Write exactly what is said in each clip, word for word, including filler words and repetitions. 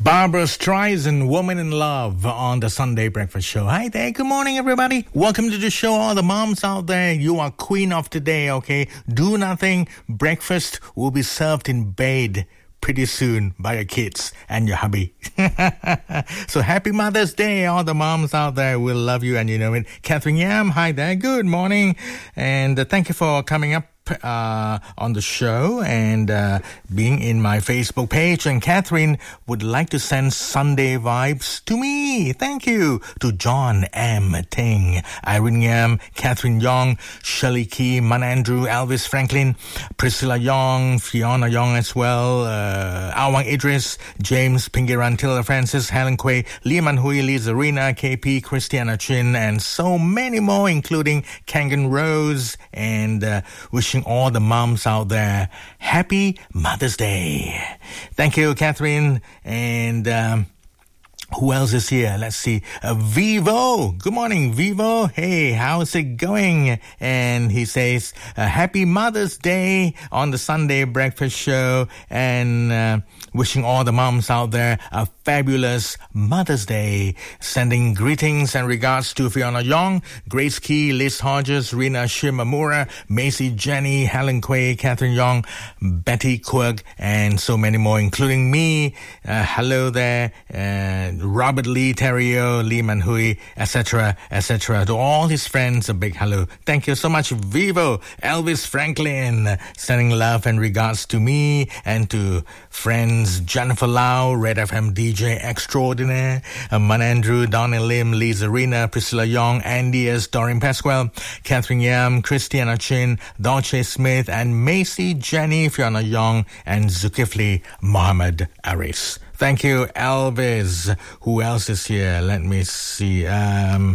Barbra Streisand, Woman in Love on the Sunday Breakfast Show. Hi there, good morning everybody. Welcome to the show, all the moms out there. You are queen of today, okay? Do nothing. Breakfast will be served in bed pretty soon by your kids and your hubby. So happy Mother's Day, all the moms out there. We'll love you and you know it. Catherine Yam, hi there, good morning. And uh, thank you for coming up Uh, on the show and uh, being in my Facebook page. And Catherine would like to send Sunday vibes to me. Thank you to John M. Ting, Irene Yam, Catherine Yong, Shirley Key, Man Andrew, Elvis Franklin, Priscilla Yong, Fiona Yong as well, uh, Awang Idris, James Pingiran, Tilda Francis, Helen Quay, Lee Man Hui, Lee Zarina, K P, Christiana Chin, and so many more, including Kangan Rose, and uh, wishing all the moms out there happy Mother's Day. Thank you, Catherine. And um, who else is here? Let's see. Uh, Vivo. Good morning, Vivo. Hey, how's it going? And he says, uh, happy Mother's Day on the Sunday Breakfast Show. And uh, wishing all the moms out there a fabulous Mother's Day. Sending greetings and regards to Fiona Yong, Grace Key, Liz Hodges, Rina Shimamura, Macy Jenny, Helen Quay, Catherine Yong, Betty Quirk, and so many more, including me. Uh, hello there. Uh, Robert Lee Terrio, Lee Man Hui, et cetera, et cetera. To all his friends, a big hello. Thank you so much, Vivo. Elvis Franklin, sending love and regards to me and to friends Jennifer Lau, Red F M D J Extraordinaire, uh, Man Andrew, Donna Lim, Lee Zarina, Priscilla Yong, Andy S, Doreen Pasquale, Catherine Yam, Christiana Chin, Dolce Smith, and Macy Jenny, Fiona Yong, and Zulkifli Mohammed Aris. Thank you, Elvis. Who else is here? Let me see. Um,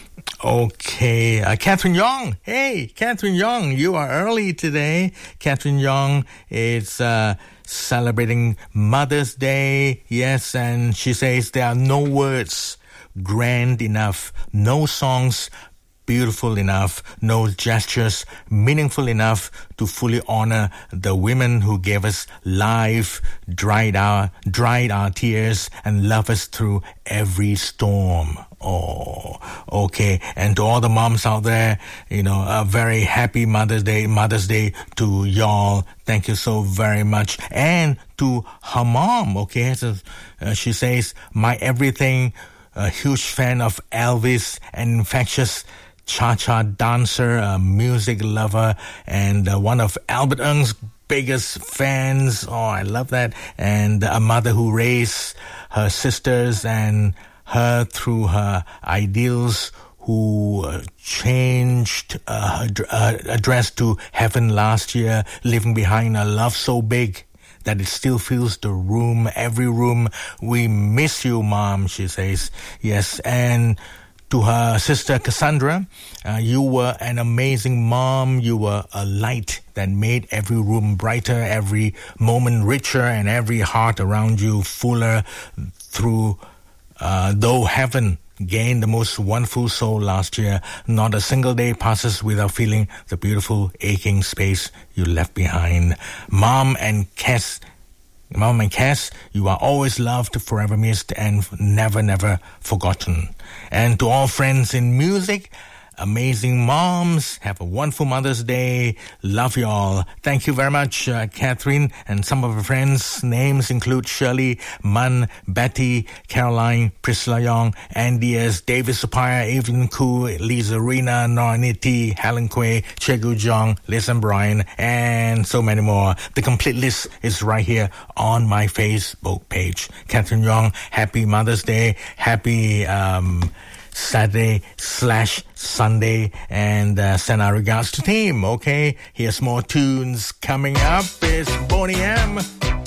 okay. Uh, Catherine Yong. Hey, Catherine Yong, you are early today. Catherine Yong is uh, celebrating Mother's Day. Yes, and she says there are no words grand enough, no songs beautiful enough, no gestures meaningful enough to fully honor the women who gave us life, dried our, dried our tears, and loved us through every storm. Oh, okay. And to all the moms out there, you know, a very happy Mother's Day, Mother's Day to y'all. Thank you so very much. And to her mom, okay, so, uh, she says, my everything, a huge fan of Elvis, and infectious cha-cha dancer, a music lover, and uh, one of Albert Ng's biggest fans. Oh, I love that. And a mother who raised her sisters and her through her ideals, who uh, changed uh, her uh, address to heaven last year, leaving behind a love so big that it still fills the room, every room. We miss you, Mom, she says. Yes, and to her sister Cassandra, uh, you were an amazing mom. You were a light that made every room brighter, every moment richer, and every heart around you fuller through, uh, though heaven gained the most wonderful soul last year, not a single day passes without feeling the beautiful aching space you left behind. Mom and Cass, Mom and Cass, you are always loved, forever missed, and never, never forgotten. And to all friends in music, amazing moms, have a wonderful Mother's Day. Love you all. Thank you very much, uh, Catherine. And some of her friends' names include Shirley, Mun, Betty, Caroline, Priscilla Yong, Andy S, David Supaya, Evelyn Koo, Lisa Rina, Noraniti, Helen Quay, Chegu Jong, Liz and Brian, and so many more. The complete list is right here on my Facebook page. Catherine Yong, happy Mother's Day. Happy um Saturday slash Sunday, and uh, send our regards to team, okay? Here's more tunes coming up. It's Boney M,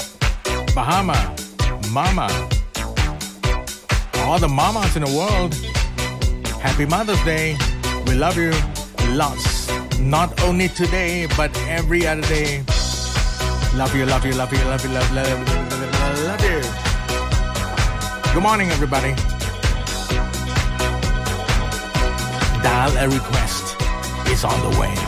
Bahama, Mama. All the mamas in the world, happy Mother's Day. We love you lots. Not only today, but every other day. Love you, love you, love you, love you, love you, love you, love you. Love you. Good morning, everybody. Dial a request is on the way.